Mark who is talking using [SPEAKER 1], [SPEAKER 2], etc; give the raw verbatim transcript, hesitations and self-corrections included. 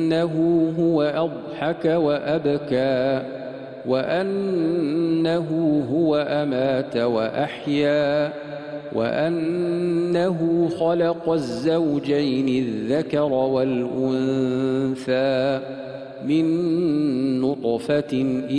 [SPEAKER 1] وأنه هو أضحك وأبكى وأنه هو أمات وأحيا وأنه خلق الزوجين الذكر والأنثى من نطفة